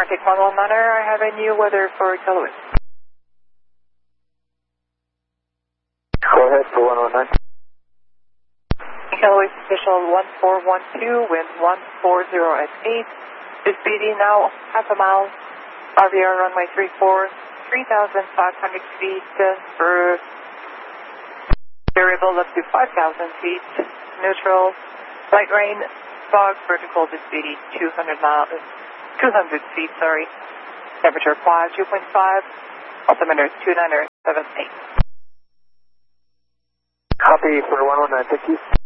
Atlantic 119, I have a new weather for St. Louis. Go ahead for 119. St. Louis official 1412, wind 140 at 8. This speeding now half a mile. RVR runway 34, 3,500 feet for variable up to 5,000 feet. Neutral, light rain, fog, vertical speeding 200 feet, sorry. Temperature quiet 2.5, altimeter 2978. Copy for 119, thank you.